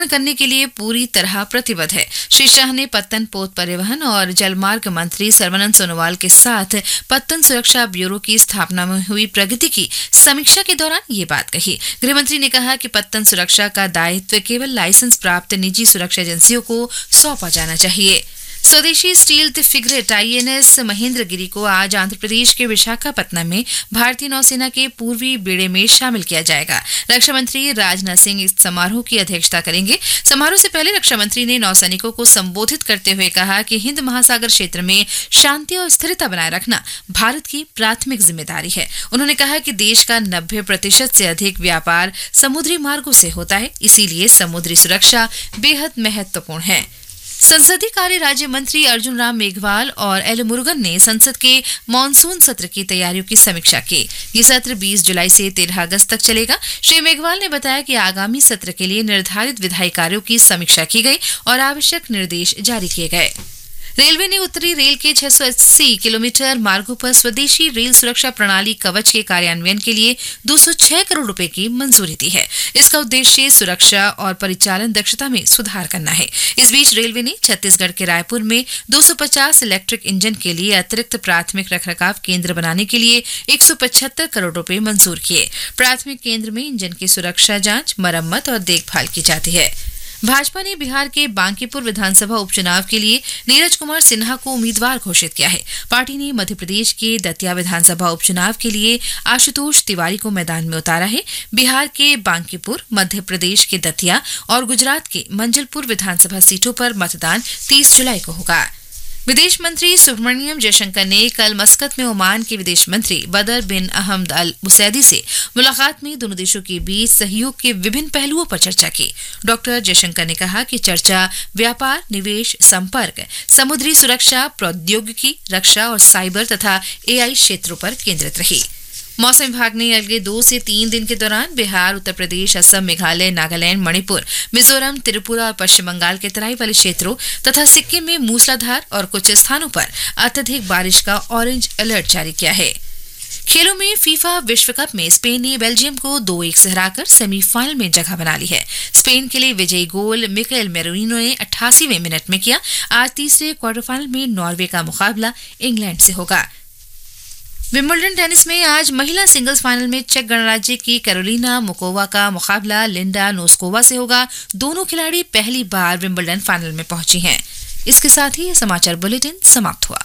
करने के लिए पूरी तरह प्रतिबद्ध है। श्री शाह ने पत्तन पोत परिवहन और जलमार्ग मंत्री सर्बानंद सोनोवाल के साथ पत्तन सुरक्षा ब्यूरो की स्थापना में हुई प्रगति की समीक्षा के दौरान ये बात कही। गृहमंत्री ने कहा कि पत्तन सुरक्षा का दायित्व केवल लाइसेंस प्राप्त निजी सुरक्षा एजेंसियों को सौंपा जाना चाहिए। स्वदेशी स्टील फ्रिगेट आईएनएस महेंद्रगिरी को आज आंध्र प्रदेश के विशाखापत्तनम में भारतीय नौसेना के पूर्वी बेड़े में शामिल किया जाएगा। रक्षा मंत्री राजनाथ सिंह इस समारोह की अध्यक्षता करेंगे। समारोह से पहले रक्षा मंत्री ने नौसैनिकों को संबोधित करते हुए कहा कि हिंद महासागर क्षेत्र में शांति और स्थिरता बनाए रखना भारत की प्राथमिक जिम्मेदारी है। उन्होंने कहा कि देश का 90% से अधिक व्यापार समुद्री मार्गों से होता है, इसीलिए समुद्री सुरक्षा बेहद महत्वपूर्ण है। संसदीय कार्य राज्य मंत्री अर्जुन राम मेघवाल और एल मुरुगन ने संसद के मानसून सत्र की तैयारियों की समीक्षा की। ये सत्र 20 जुलाई से 13 अगस्त तक चलेगा। श्री मेघवाल ने बताया कि आगामी सत्र के लिए निर्धारित विधायी कार्यों की समीक्षा की गई और आवश्यक निर्देश जारी किए गए। रेलवे ने उत्तरी रेल के 680 किलोमीटर मार्गों पर स्वदेशी रेल सुरक्षा प्रणाली कवच के कार्यान्वयन के लिए 206 करोड़ रुपए की मंजूरी दी है। इसका उद्देश्य सुरक्षा और परिचालन दक्षता में सुधार करना है। इस बीच रेलवे ने छत्तीसगढ़ के रायपुर में 250 इलेक्ट्रिक इंजन के लिए अतिरिक्त प्राथमिक रखरखाव केंद्र बनाने के लिए 175 करोड़ रुपए मंजूर किए। प्राथमिक केंद्र में इंजन की सुरक्षा जांच, मरम्मत और देखभाल की जाती है। भाजपा ने बिहार के बांकीपुर विधानसभा उपचुनाव के लिए नीरज कुमार सिन्हा को उम्मीदवार घोषित किया है। पार्टी ने मध्य प्रदेश के दतिया विधानसभा उपचुनाव के लिए आशुतोष तिवारी को मैदान में उतारा है। बिहार के बांकीपुर, मध्य प्रदेश के दतिया और गुजरात के मंजलपुर विधानसभा सीटों पर मतदान 30 जुलाई को होगा। विदेश मंत्री सुब्रमण्यम जयशंकर ने कल मस्कत में ओमान के विदेश मंत्री बदर बिन अहमद अल बुसैदी से मुलाकात में दोनों देशों के बीच सहयोग के विभिन्न पहलुओं पर चर्चा की। डॉक्टर जयशंकर ने कहा कि चर्चा व्यापार, निवेश, संपर्क, समुद्री सुरक्षा, प्रौद्योगिकी, रक्षा और साइबर तथा एआई क्षेत्रों पर केंद्रित रही। मौसम विभाग ने अगले 2 से 3 दिन के दौरान बिहार, उत्तर प्रदेश, असम, मेघालय, नागालैंड, मणिपुर, मिजोरम, त्रिपुरा और पश्चिम बंगाल के तराई वाले क्षेत्रों तथा सिक्किम में मूसलाधार और कुछ स्थानों पर अत्यधिक बारिश का ऑरेंज अलर्ट जारी किया है। खेलों में फीफा विश्व कप में स्पेन ने बेल्जियम को 2-1 से हराकर सेमीफाइनल में जगह बना ली है। स्पेन के लिए विजयी गोल मिकेल मेरिनो ने 88वें मिनट में किया। आज तीसरे क्वार्टर फाइनल में नॉर्वे का मुकाबला इंग्लैंड से होगा। विंबलडन टेनिस में आज महिला सिंगल्स फाइनल में चेक गणराज्य की कैरोलिना मुकोवा का मुकाबला लिंडा नोस्कोवा से होगा। दोनों खिलाड़ी पहली बार विंबलडन फाइनल में पहुंची हैं। इसके साथ ही यह समाचार बुलेटिन समाप्त हुआ।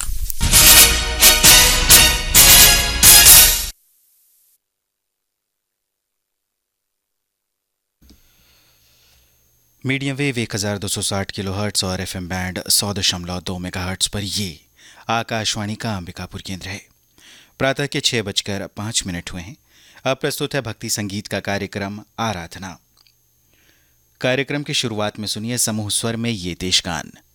मीडियम वेव 1260 किलोहर्ट्ज और एफएम बैंड 100.2 मेगाहर्ट्ज पर ये आकाशवाणी का अंबिकापुर केंद्र है। प्रातः के 6:05 हुए हैं। अब प्रस्तुत है भक्ति संगीत का कार्यक्रम आराधना। कार्यक्रम की शुरुआत में सुनिए समूह स्वर में ये देशगान।